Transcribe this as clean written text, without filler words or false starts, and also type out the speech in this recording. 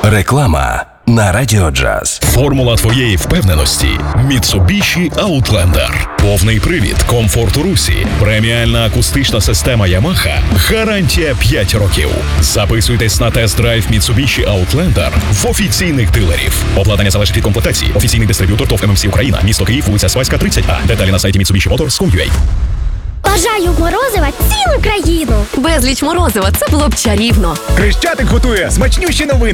Реклама на Радіо Джаз. Формула твоєї впевненості – Mitsubishi Outlander. Повний привід, комфорт у русі, преміальна акустична система Yamaha, гарантія 5 років. Записуйтесь на тест-драйв Mitsubishi Outlander в офіційних дилерів. Обладнання залежить від комплектації. Офіційний дистриб'ютор ТОВ ММС Україна. Місто Київ, вулиця Свайська, 30А. Деталі на сайті MitsubishiMotors.com.ua. Бажаю морозива цілу країну. Безліч морозива – це було б чарівно. Хрещатик готує смачнющі новини.